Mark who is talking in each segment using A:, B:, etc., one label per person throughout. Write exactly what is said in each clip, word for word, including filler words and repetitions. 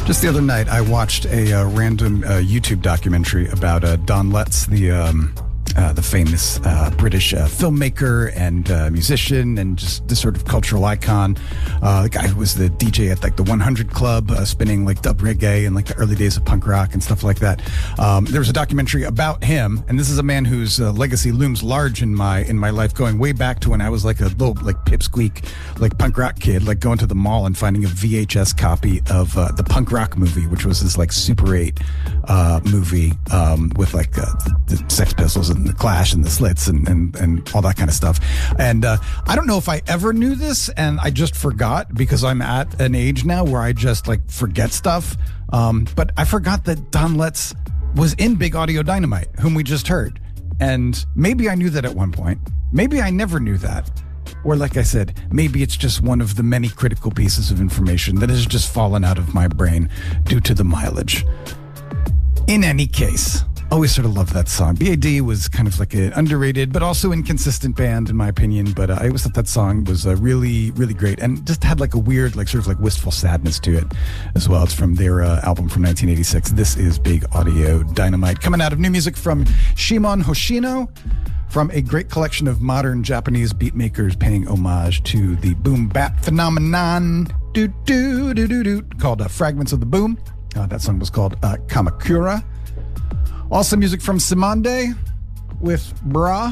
A: Just the other night, I watched a uh, random uh, YouTube documentary about uh, Don Letts, the um, uh, the famous uh, British uh, filmmaker and uh, musician, and just this sort of cultural icon. Uh, the guy who was the D J at like the one hundred Club, uh, spinning like dub reggae in like the early days of punk rock and stuff like that. Um, there was a documentary about him, and this is a man whose uh, legacy looms large in my in my life, going way back to when I was like a little like pipsqueak, like punk rock kid, like going to the mall and finding a V H S copy of uh, the Punk Rock Movie, which was this like Super eight uh, movie um, with like uh, the, the Sex Pistols and the Clash and the Slits and and, and all that kind of stuff. And uh, I don't know if I ever knew this, and I just forgot because I'm at an age now where I just like forget stuff. Um, but I forgot that Don Letts was in Big Audio Dynamite, whom we just heard. And maybe I knew that at one point. Maybe I never knew that. Or like I said, maybe it's just one of the many critical pieces of information that has just fallen out of my brain due to the mileage. In any case, always sort of loved that song. B A D was kind of like an underrated but also inconsistent band in my opinion, but uh, I always thought that song was uh, really, really great and just had like a weird, like sort of like wistful sadness to it as well. It's from their uh, album from nineteen eighty-six. This is Big Audio Dynamite. Coming out of new music from Shimon Hoshino, from a great collection of modern Japanese beatmakers paying homage to the boom bap phenomenon, do do do do do, called uh, Fragments of the Boom. Uh, that song was called uh, Kamakura. Also music from Simande with Bra,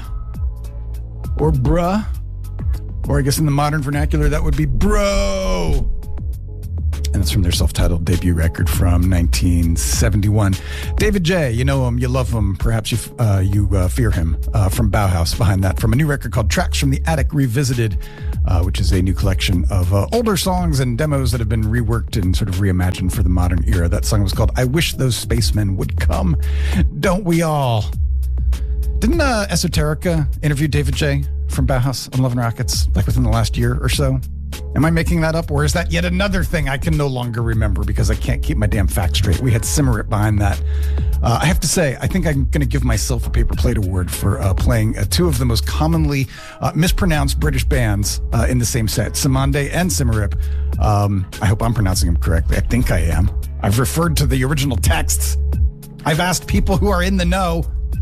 A: or Bruh, or I guess in the modern vernacular that would be Bro. And it's from their self-titled debut record from nineteen seventy-one. David J., you know him, you love him, perhaps you uh, you uh, fear him, uh, from Bauhaus behind that, from a new record called Tracks from the Attic Revisited, uh, which is a new collection of uh, older songs and demos that have been reworked and sort of reimagined for the modern era. That song was called I Wish Those Spacemen Would Come. Don't we all? Didn't uh, Esoterica interview David J. from Bauhaus on Love and Rockets, like within the last year or so? Am I making that up, or is that yet another thing I can no longer remember because I can't keep my damn facts straight? We had Simmerit behind that. Uh, I have to say, I think I'm going to give myself a paper plate award for uh, playing uh, two of the most commonly uh, mispronounced British bands uh, in the same set, Simande and Simmerip. Um, I hope I'm pronouncing them correctly. I think I am. I've referred to the original texts. I've asked people who are in the know.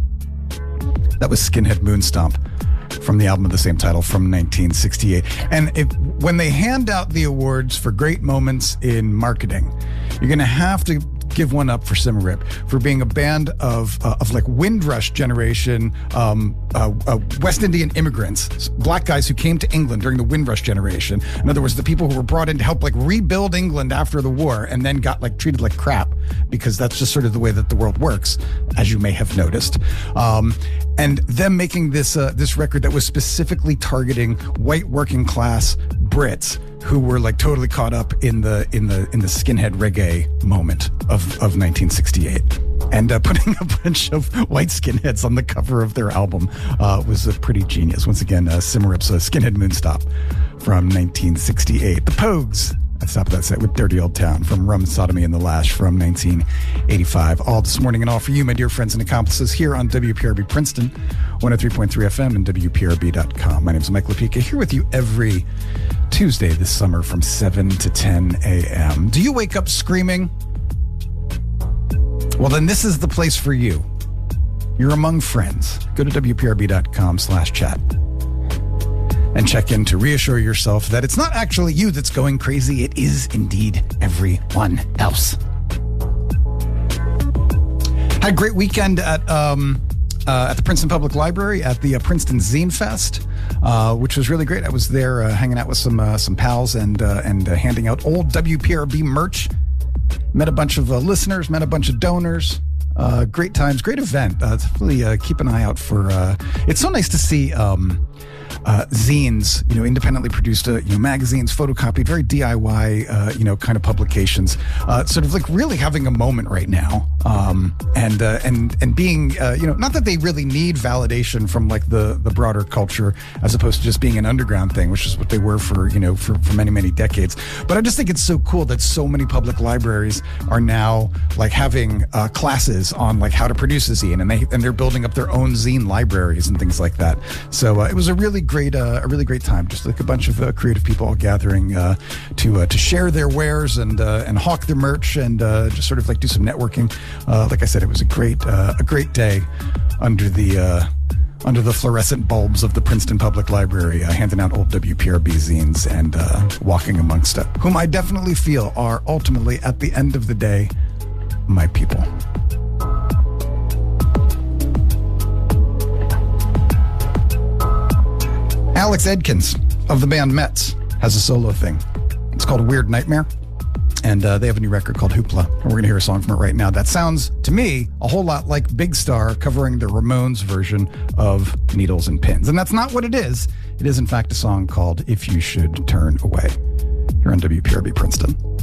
A: That was Skinhead Moonstomp, from the album of the same title from nineteen sixty-eight. And if, when they hand out the awards for great moments in marketing, you're going to have to give one up for Simmerip for being a band of uh, of like Windrush generation, um, uh, uh, West Indian immigrants, black guys who came to England during the Windrush generation. In other words, the people who were brought in to help like rebuild England after the war and then got like treated like crap because that's just sort of the way that the world works, as you may have noticed. Um, and them making this uh, this record that was specifically targeting white working class Brits who were like totally caught up in the in the in the skinhead reggae moment of of nineteen sixty-eight, and uh, putting a bunch of white skinheads on the cover of their album uh, was a pretty genius. Once again, uh, Simmerip's uh, Skinhead Moonstop from nineteen sixty-eight. The Pogues at the top of that set with Dirty Old Town from Rum, Sodomy and the Lash from nineteen eighty-five. All this morning and all for you, my dear friends and accomplices, here on W P R B Princeton, one oh three point three F M and W P R B dot com. My name is Mike Lepika, here with you every Tuesday this summer from seven to ten a.m. Do you wake up screaming? Well, then this is the place for you. You're among friends. Go to W P R B dot com slash chat and check in to reassure yourself that it's not actually you that's going crazy. It is indeed everyone else. Had a great weekend at um, uh, at the Princeton Public Library at the uh, Princeton Zine Fest, uh, which was really great. I was there uh, hanging out with some uh, some pals and uh, and uh, handing out old W P R B merch. Met a bunch of uh, listeners, met a bunch of donors. Uh, great times, great event. Uh, really uh, keep an eye out for. Uh, it's so nice to see. Um, Uh, zines, you know, independently produced, uh, you know, magazines, photocopied, very D I Y, uh, you know, kind of publications, uh, sort of like really having a moment right now, Um, and uh, and and being uh, you know, not that they really need validation from like the the broader culture as opposed to just being an underground thing, which is what they were for you know for, for many many decades. But I just think it's so cool that so many public libraries are now like having uh, classes on like how to produce a zine, and they and they're building up their own zine libraries and things like that. So uh, it was a really great uh, a really great time, just like a bunch of uh, creative people all gathering uh, to uh, to share their wares and uh, and hawk their merch and uh, just sort of like do some networking. Uh, like I said, it was a great uh, a great day under the uh, under the fluorescent bulbs of the Princeton Public Library, uh, handing out old W P R B zines and uh, walking amongst uh, whom I definitely feel are ultimately, at the end of the day, my people. Alex Edkins of the band Mets has a solo thing. It's called A Weird Nightmare, and uh, they have a new record called Hoopla, and we're going to hear a song from it right now that sounds, to me, a whole lot like Big Star covering the Ramones version of Needles and Pins. And that's not what it is. It is, in fact, a song called If You Should Turn Away. Here on W P R B Princeton.